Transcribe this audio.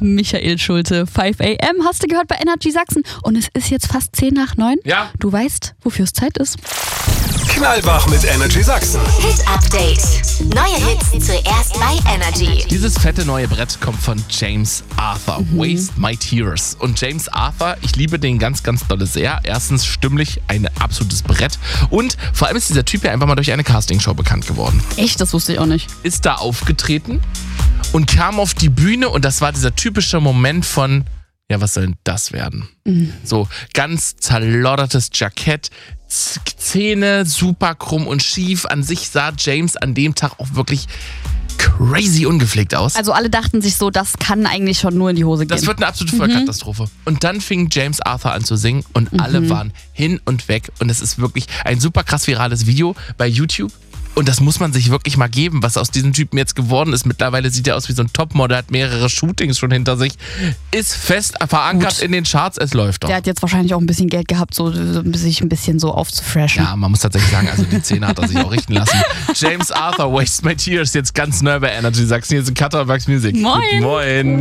Michael Schulte. 5 AM hast du gehört bei Energy Sachsen. Und es ist jetzt fast 10:09. Ja. Du weißt, wofür es Zeit ist. Knallwach mit Energy Sachsen. Hit Update. Neue Hits zuerst bei Energy. Dieses fette neue Brett kommt von James Arthur. Waste My Tears. Und James Arthur, ich liebe den ganz, ganz dolle sehr. Erstens stimmlich ein absolutes Brett. Und vor allem ist dieser Typ ja einfach mal durch eine Castingshow bekannt geworden. Echt? Das wusste ich auch nicht. Ist da aufgetreten und kam auf die Bühne und das war dieser typische Moment von, ja, was soll denn das werden? So ganz zerloddertes Jackett, Zähne super krumm und schief. An sich sah James an dem Tag auch wirklich crazy ungepflegt aus. Also alle dachten sich so, das kann eigentlich schon nur in die Hose gehen. Das wird eine absolute Vollkatastrophe. Und dann fing James Arthur an zu singen und alle waren hin und weg. Und es ist wirklich ein super krass virales Video bei YouTube. Und das muss man sich wirklich mal geben, was aus diesem Typen jetzt geworden ist. Mittlerweile sieht er aus wie so ein Topmodel, hat mehrere Shootings schon hinter sich. Ist fest verankert in den Charts, es läuft doch. Der hat jetzt wahrscheinlich auch ein bisschen Geld gehabt, sich ein bisschen so aufzufreshen. Ja, man muss tatsächlich sagen, also die Zähne hat er sich auch richten lassen. James Arthur, Waste My Tears, jetzt ganz neu bei Energy Sachsen. Hier ist Cutter Bugs Music. Moin. Moin.